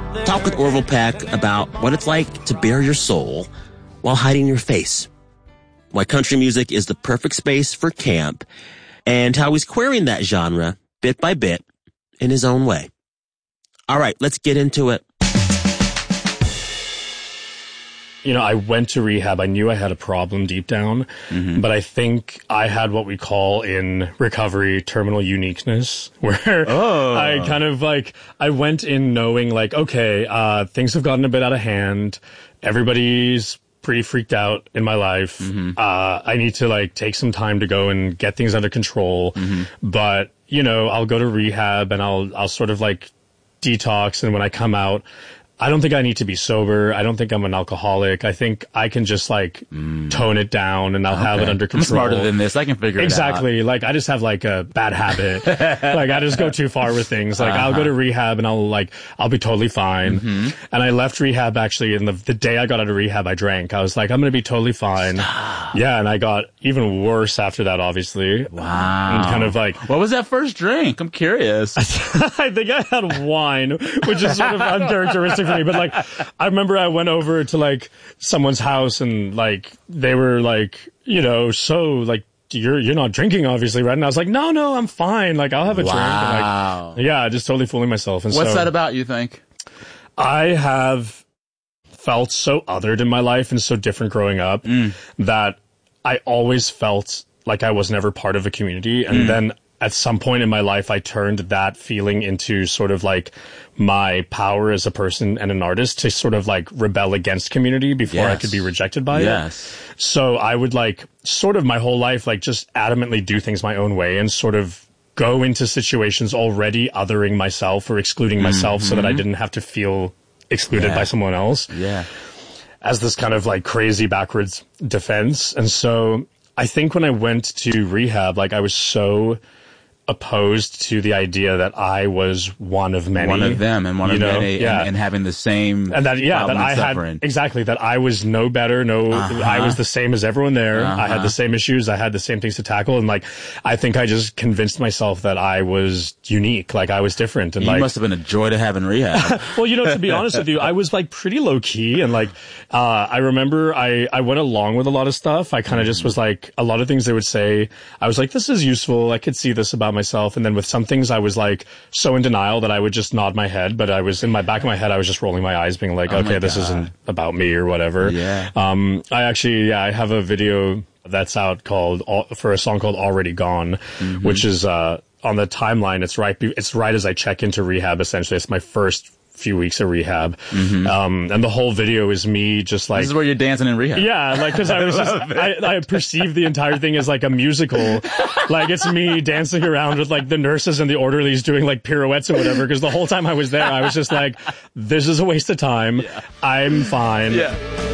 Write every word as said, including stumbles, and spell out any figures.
talk with Orville Peck about what it's like to bare your soul while hiding your face, why country music is the perfect space for camp, and how he's querying that genre bit by bit in his own way. All right, let's get into it. You know, I went to rehab. I knew I had a problem deep down, mm-hmm. but I think I had what we call in recovery terminal uniqueness, where oh. I kind of like, I went in knowing like, okay, uh, things have gotten a bit out of hand. Everybody's pretty freaked out in my life. Mm-hmm. Uh, I need to like take some time to go and get things under control. Mm-hmm. But, you know, I'll go to rehab and I'll, I'll sort of like detox. And when I come out, I don't think I need to be sober. I don't think I'm an alcoholic. I think I can just like mm. tone it down and I'll okay. have it under control. I'm smarter than this. I can figure exactly. it out. Exactly. Like I just have like a bad habit. Like I just go too far with things. Like uh-huh. I'll go to rehab and I'll like, I'll be totally fine. Mm-hmm. And I left rehab actually and the, the day I got out of rehab, I drank. I was like, I'm going to be totally fine. Stop. Yeah. And I got even worse after that, obviously. Wow. And kind of like. What was that first drink? I'm curious. I think I had wine, which is sort of uncharacteristic for me, but like, I remember I went over to like someone's house and like they were like, you know, so like you're you're not drinking obviously, right? And I was like, no, no, I'm fine. Like I'll have a wow. drink. And, like, yeah, just totally fooling myself. And what's so, that about? You think? I have felt so othered in my life and so different growing up mm. that I always felt like I was never part of a community, and mm. then at some point in my life, I turned that feeling into sort of like my power as a person and an artist to sort of like rebel against community before yes. I could be rejected by yes. it. So I would like sort of my whole life, like just adamantly do things my own way and sort of go into situations already othering myself or excluding myself mm-hmm. so that I didn't have to feel excluded yeah. by someone else. Yeah. As this kind of like crazy backwards defense. And so I think when I went to rehab, like I was so opposed to the idea that I was one of many. One of them and one of know? many yeah. and, and having the same and that yeah that I suffering. had exactly that I was no better no uh-huh. I was the same as everyone there. Uh-huh. I had the same issues, I had the same things to tackle, and like I think I just convinced myself that I was unique, like I was different. And you like must have been a joy to have in rehab. Well, you know, to be honest with you, I was like pretty low key, and like uh I remember I I went along with a lot of stuff. I kind of mm-hmm. just was like a lot of things they would say, I was like, this is useful, I could see this about myself. And then with some things I was like so in denial that I would just nod my head, but I was in my back of my head I was just rolling my eyes being like, oh okay, this isn't about me or whatever. Yeah. Um I actually yeah I have a video that's out called for a song called Already Gone, mm-hmm. which is uh on the timeline. It's right it's right as I check into rehab. Essentially, it's my first few weeks of rehab. Mm-hmm. Um, and the whole video is me just like... This is where you're dancing in rehab. Yeah, like, cause I was just, I, I perceived the entire thing as like a musical. Like, it's me dancing around with like the nurses and the orderlies doing like pirouettes and whatever. Cause the whole time I was there, I was just like, this is a waste of time. Yeah. I'm fine. Yeah.